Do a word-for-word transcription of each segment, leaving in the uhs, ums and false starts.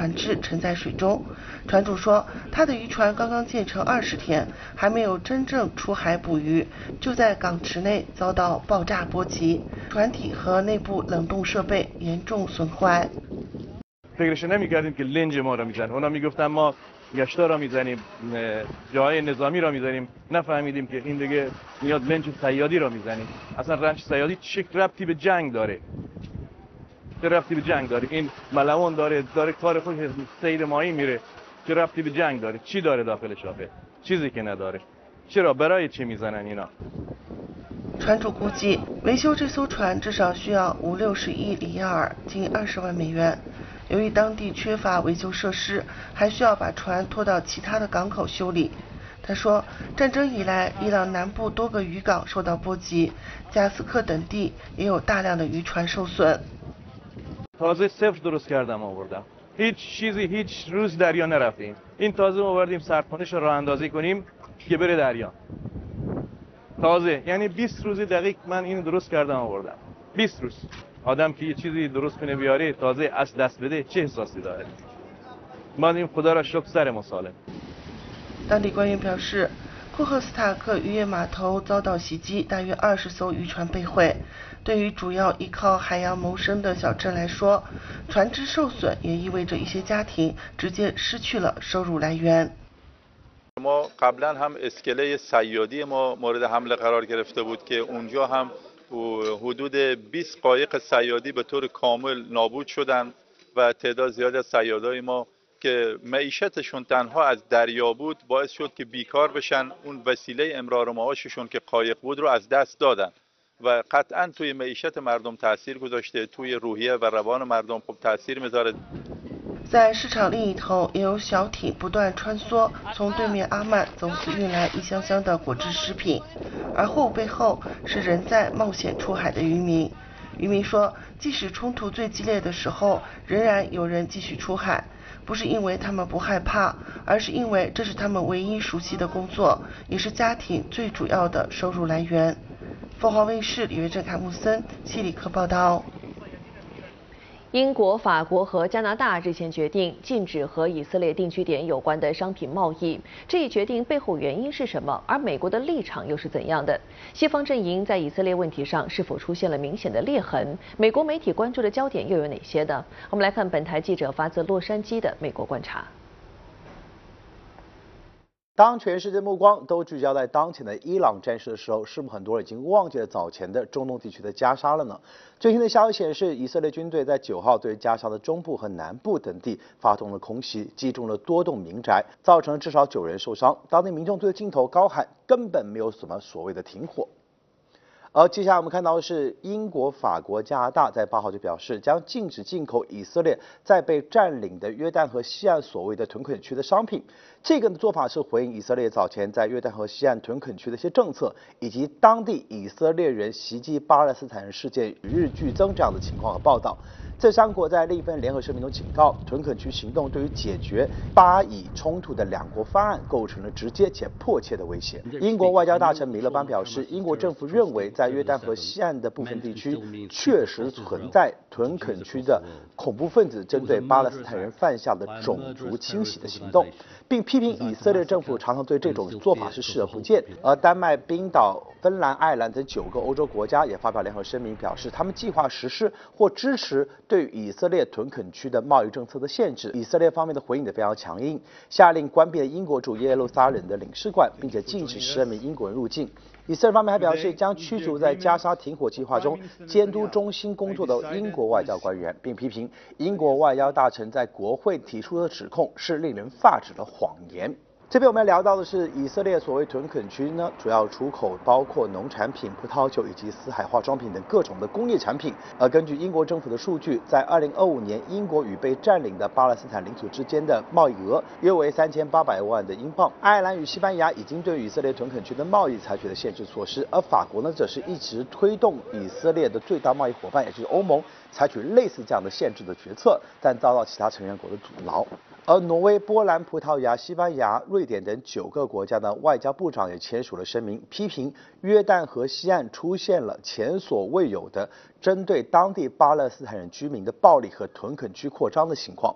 船只沉在水中。船主说，他的渔船刚刚建成二十天，还没有真正出海捕鱼，就在港池内遭到爆炸波及，船体和内部冷冻设备严重损坏。 فکرش نمی‌کردیم که لنج ما را میزنه. اونا میگفتن ما گشتا را میزنیم، جاهای نظامی را میزنیم. نفهمیدیم که این دیگه میاد لنج صیادی را میزنیم. اصلا رنج صیادی چه ربطی به جنگ داره؟ چه ربطی به جنگ داره؟ این ملوان داره داره کار خودش سیر ماهی میره. چه ربطی به جنگ داره؟ چی داره داخلش آخه؟ چیزی که نداره. چرا برای چی میزنن اینا؟ 船主估计，维修这艘船至少需要五六十亿里亚尔，近二十万美元。由于当地缺乏维修设施，还需要把船拖到其他的港口修理。他说，战争以来，伊朗南部多个渔港受到波及，加斯克等地也有大量的渔船受损。 تازه صفر درست کردم آوردم. هیچ چیزی هیچ روز دریا نرفتیم. این تازه آوردیم سرپانش رو راه اندازی کنیم که بره دریا. تازه یعنی بیست روزی دقیق من اینو درست کردم آوردم. بیست روز. آدم که یه چیزی درست کنه بیاره تازه از دست بده چه احساسی داره؟ ما این خدا را شکر سر ما سالم。 当地官员表示，库赫斯塔克渔业码头遭到袭击，大约二十艘渔船被毁。对于主要依靠海洋谋生的小镇来说，船只受损也意味着一些家庭直接失去了收入来源。 ما قبلا هم اسکله صیادی ما مورد حمله قرار گرفته بود که اونجا هم حدود بیست قایق صیادی به طور کامل نابود شدند و تعداد زیادی از صیادای ما که معیشتشون تنها از دریا بود باعث شد که بیکار بشن. اون وسیله امرار معاششون که قایق بود رو از دست دادن و قطعا توی معیشت مردم تاثیر گذاشته، توی روحیه و روان مردم خب تاثیر میذاره. 在市场另一头，也有小艇不断穿梭，从对面阿曼走私运来一箱箱的果汁食品，而货物背后是人在冒险出海的渔民。渔民说，即使冲突最激烈的时候，仍然有人继续出海，不是因为他们不害怕，而是因为这是他们唯一熟悉的工作，也是家庭最主要的收入来源。凤凰卫视李月正、坎木森、希里克报道。 英国、法国和加拿大日前决定禁止和以色列定居点有关的商品贸易。这一决定背后原因是什么？而美国的立场又是怎样的？西方阵营在以色列问题上是否出现了明显的裂痕？美国媒体关注的焦点又有哪些呢？我们来看本台记者发自洛杉矶的美国观察。 当全世界目光都聚焦在当前的伊朗战事的时候，是不是很多人已经忘记了早前的中东地区的加沙了呢？最新的消息显示，以色列军队在九号对加沙的中部和南部等地发动了空袭，击中了多栋民宅，造成了至少九人受伤。当地民众对着镜头高喊，根本没有什么所谓的停火。而接下来我们看到的是，英国、法国、加拿大在八号就表示，将禁止进口以色列在被占领的约旦河西岸所谓的屯垦区的商品。这个做法是回应以色列早前在约旦河西岸屯垦区的一些政策，以及当地以色列人袭击巴勒斯坦人事件与日俱增这样的情况和报道。这三国在另一份联合声明中警告，屯垦区行动对于解决巴以冲突的两国方案构成了直接且迫切的威胁。英国外交大臣米勒班表示，英国政府认为在约旦河西岸的部分地区确实存在屯垦区的恐怖分子针对巴勒斯坦人犯下的种族清洗的行动，并批评以色列政府常常对这种做法是视而不见。而丹麦、冰岛、芬兰、爱尔兰等九个欧洲国家也发表联合声明，表示他们计划实施或支持对于以色列屯垦区的贸易政策的限制。以色列方面的回应也非常强硬，下令关闭了英国驻耶路撒冷的领事馆，并且禁止十二名英国人入境。以色列方面还表示，将驱逐在加沙停火计划中监督中心工作的英国外交官员，并批评英国外交大臣在国会提出的指控是令人发指的谎言。这边我们要聊到的是，以色列所谓屯垦区呢，主要出口包括农产品、葡萄酒以及死海化妆品等各种的工业产品。而根据英国政府的数据，在二零二五年，英国与被占领的巴勒斯坦领土之间的贸易额约为三千八百万的英镑。爱尔兰与西班牙已经对以色列屯垦区的贸易采取了限制措施，而法国呢，则是一直推动以色列的最大贸易伙伴，也就是欧盟，采取类似这样的限制的决策，但遭到其他成员国的阻挠。而挪威、波兰、葡萄牙、西班牙、瑞典等九个国家的外交部长也签署了声明，批评约旦河西岸出现了前所未有的针对当地巴勒斯坦人居民的暴力和屯垦区扩张的情况。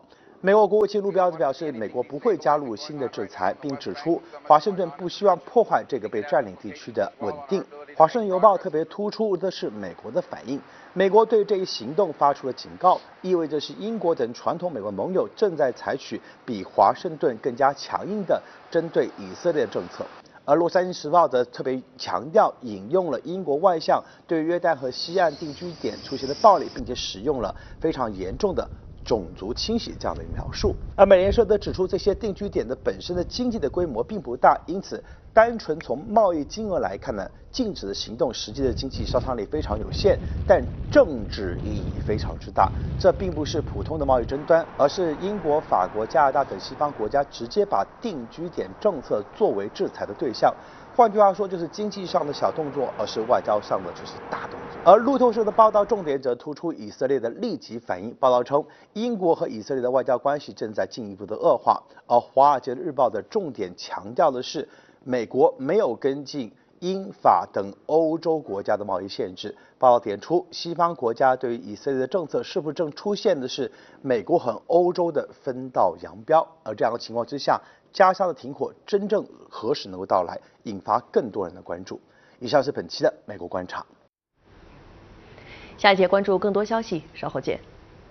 美国国务卿卢比奥表示，美国不会加入新的制裁，并指出华盛顿不希望破坏这个被占领地区的稳定。华盛顿邮报特别突出的是美国的反应，美国对这一行动发出了警告，意味着是英国等传统美国盟友正在采取比华盛顿更加强硬的针对以色列政策。而《洛杉矶时报》则特别强调，引用了英国外相对约旦河西岸定居点出现的暴力，并且使用了非常严重的种族清洗这样的描述。而美联社则指出，这些定居点的本身的经济的规模并不大，因此单纯从贸易金额来看呢，禁止的行动实际的经济杀伤力非常有限，但政治意义非常之大。这并不是普通的贸易争端，而是英国、法国、加拿大等西方国家直接把定居点政策作为制裁的对象。换句话说，就是经济上的小动作，而是外交上的就是大动作。而路透社的报道重点则突出以色列的立即反应。报道称，英国和以色列的外交关系正在进一步的恶化。而《华尔街日报》的重点强调的是，美国没有跟进英法等欧洲国家的贸易限制。报道点出，西方国家对于以色列的政策是不是正出现的是美国和欧洲的分道扬镳？而这样的情况之下，加沙的停火真正何时能够到来，引发更多人的关注。以上是本期的美国观察。 下一节关注更多消息，稍后见。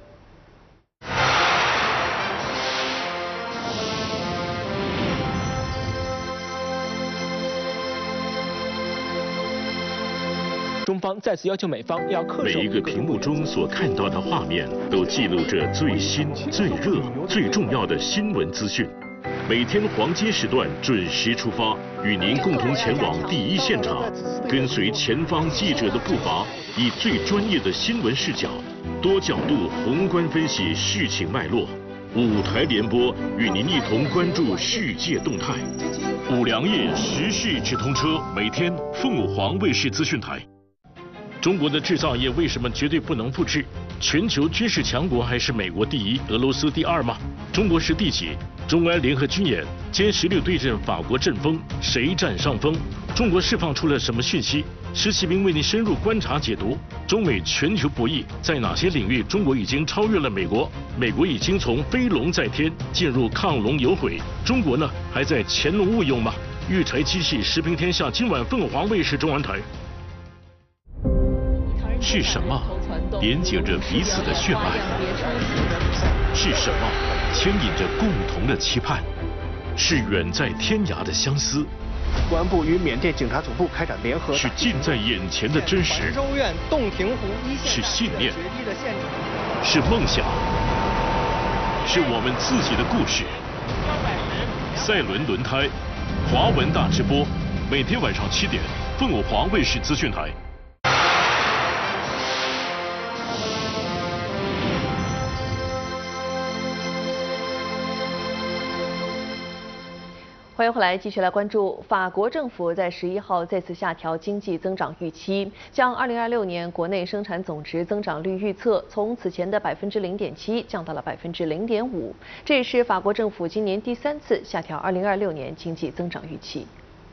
中方再次要求美方要恪守。 每一个屏幕中所看到的画面，都记录着最新、最热、最重要的新闻资讯。每天黄金时段准时出发，与您共同前往第一现场，跟随前方记者的步伐，以最专业的新闻视角、多角度宏观分析事情脉络。五台联播与您一同关注世界动态。五粮液时事直通车，每天凤凰卫视资讯台。中国的制造业为什么绝对不能复制？全球军事强国还是美国第一，俄罗斯第二吗？中国是第几？中安联合军演歼十六对阵法国阵风，谁占上风？中国释放出了什么讯息？施其兵为您深入观察解读中美全球博弈，在哪些领域中国已经超越了美国？美国已经从飞龙在天进入亢龙有悔，中国呢还在潜龙勿用吗？育才机器时评天下，今晚凤凰卫视中文台。是什么连接着彼此的血脉？是什么牵引着共同的期盼？是远在天涯的相思。 公安部与缅甸警察总部开展联合。 是近在眼前的真实。 州院洞庭湖一线。 是信念。是梦想。是我们自己的故事。赛伦轮胎，华文大直播，每天晚上七点，凤凰卫视资讯台。 欢迎回来，继续来关注法国政府在十一号再次下调经济增长预期，将二零二六年国内生产总值增长率预测从此前的百分之零点七降到了百分之零点五，这也是法国政府今年第三次下调二零二六年经济增长预期。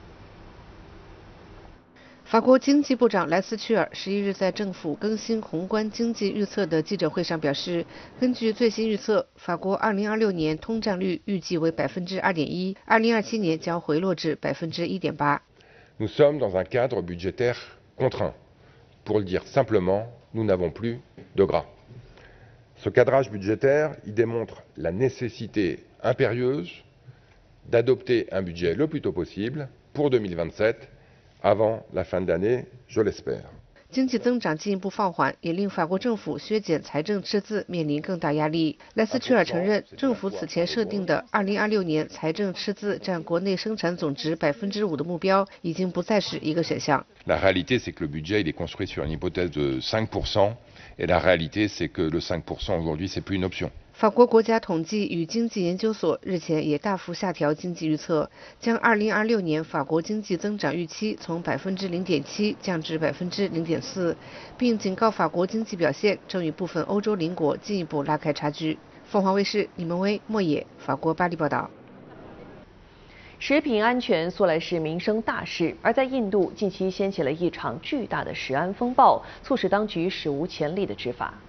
法国经济部长莱斯屈尔十一日在政府更新宏观经济预测的记者会上表示，根据最新预测，法国二零二六年通胀率预计为百分之二点一，二零二七年将回落至百分之一点八。 Nous sommes dans un cadre budgétaire contraint. Pour le dire simplement, nous n'avons plus de gras. Ce cadrage budgétaire, il démontre la nécessité impérieuse d'adopter un budget le plus tôt possible pour deux mille vingt-sept.Avant la fin d'année, je l'espère. 经济增长进一步放缓，也令法国政府削减财政赤字面临更大压力。莱斯屈尔承认，政府此前设定的二零二六年财政赤字占国内生产总值百分之五的目标，已经不再是一个选项。 La réalité, c'est que le budget il est construit sur une hypothèse de cinq pour cent, et la réalité, c'est que le cinq pour cent aujourd'hui, c'est plus une option. 法国国家统计与经济研究所日前也大幅下调经济预测，将二零二六年法国经济增长预期从百分之零点七降至百分之零点四，并警告法国经济表现正与部分欧洲邻国进一步拉开差距。凤凰卫视李文威、莫野，法国巴黎报道。 食品安全素来是民生大事，而在印度近期掀起了一场巨大的食安风暴，促使当局史无前例的执法。